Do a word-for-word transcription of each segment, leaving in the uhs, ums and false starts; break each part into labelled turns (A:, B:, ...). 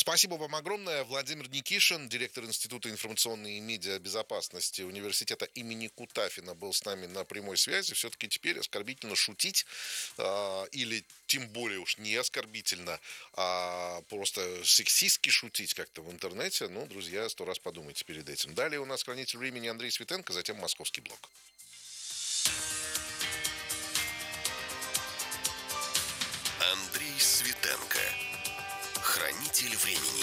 A: Спасибо вам огромное. Владимир Никишин, директор Института информационной и медиабезопасности университета имени Кутафина, был с нами на прямой связи. Все-таки теперь оскорбительно шутить, а, или тем более уж не оскорбительно, а просто сексистски шутить как-то в интернете. Ну, друзья, сто раз подумайте перед этим. Далее у нас хранитель времени Андрей Светенко, затем московский блок.
B: Андрей Светенко. Хранитель времени.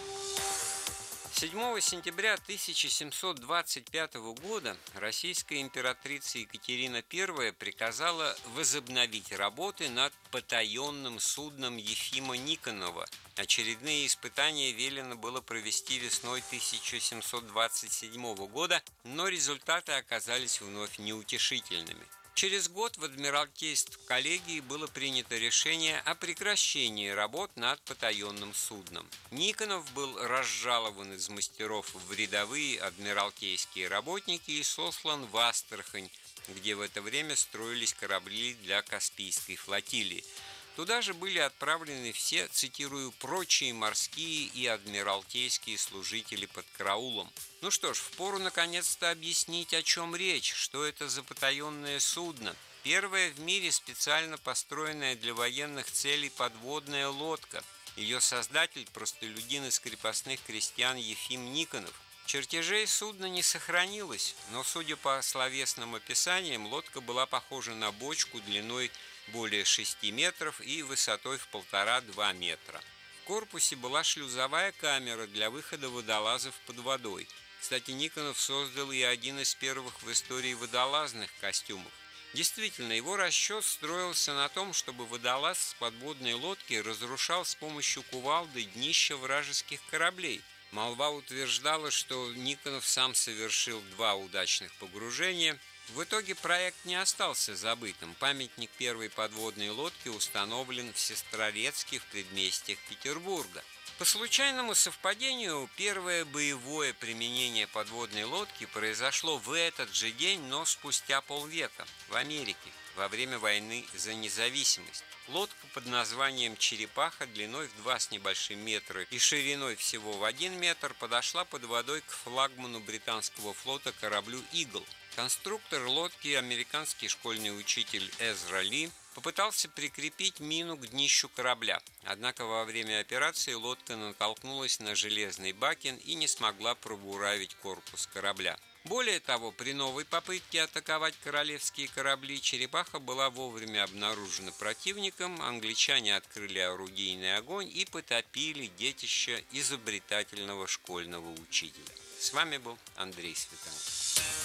C: седьмого сентября тысяча семьсот двадцать пятого года российская императрица Екатерина Первая приказала возобновить работы над потаенным судном Ефима Никонова. Очередные испытания велено было провести весной тысяча семьсот двадцать седьмого года, но результаты оказались вновь неутешительными. Через год в Адмиралтейств коллегии было принято решение о прекращении работ над потаенным судном. Никонов был разжалован из мастеров в рядовые адмиралтейские работники и сослан в Астрахань, где в это время строились корабли для Каспийской флотилии. Туда же были отправлены все, цитирую, «прочие морские и адмиралтейские служители под караулом». Ну что ж, впору наконец-то объяснить, о чем речь, что это за потаенное судно. Первая в мире специально построенная для военных целей подводная лодка. Ее создатель – простолюдин из крепостных крестьян Ефим Никонов. Чертежей судна не сохранилось, но, судя по словесным описаниям, лодка была похожа на бочку длиной более шести метров и высотой в полтора-два метра. В корпусе была шлюзовая камера для выхода водолазов под водой. Кстати, Никонов создал и один из первых в истории водолазных костюмов. Действительно, его расчет строился на том, чтобы водолаз с подводной лодки разрушал с помощью кувалды днища вражеских кораблей. Молва утверждала, что Никонов сам совершил два удачных погружения. В итоге проект не остался забытым. Памятник первой подводной лодки установлен в Сестрорецке в предместьях Петербурга. По случайному совпадению, первое боевое применение подводной лодки произошло в этот же день, но спустя полвека, в Америке, во время войны за независимость. Лодка под названием «Черепаха» длиной в два с небольшим метра и шириной всего в один метр подошла под водой к флагману британского флота кораблю «Игл». Конструктор лодки, американский школьный учитель Эзра Ли, попытался прикрепить мину к днищу корабля. Однако во время операции лодка натолкнулась на железный бакен и не смогла пробуравить корпус корабля. Более того, при новой попытке атаковать королевские корабли «Черепаха» была вовремя обнаружена противником, англичане открыли орудийный огонь и потопили детище изобретательного школьного учителя. С вами был Андрей Светенко.